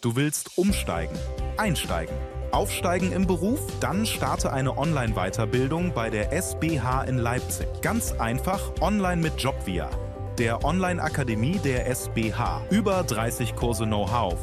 Du willst umsteigen, einsteigen, aufsteigen im Beruf? Dann starte eine Online-Weiterbildung bei der SBH in Leipzig. Ganz einfach online mit Jobvia, der Online-Akademie der SBH. Über 30 Kurse Know-how